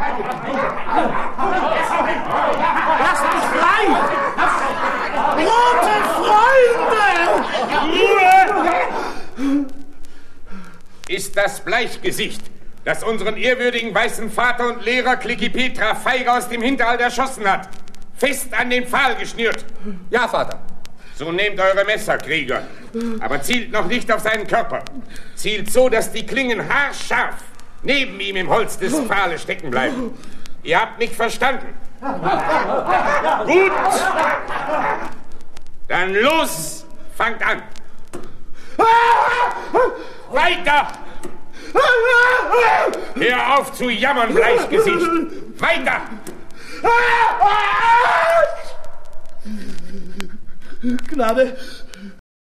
Lasst mich frei! Rote Freunde! Ruhe! Ist das Bleichgesicht, das unseren ehrwürdigen weißen Vater und Lehrer Kliki Petra feige aus dem Hinterhalt erschossen hat, fest an den Pfahl geschnürt? Ja, Vater. So nehmt eure Messer, Krieger, aber zielt noch nicht auf seinen Körper. Zielt so, dass die Klingen haarscharf neben ihm im Holz des Pfahles stecken bleiben. Ihr habt mich verstanden. Gut. Dann los, fangt an. Weiter! Hör auf zu jammern, Bleichgesicht! Weiter! Gnade,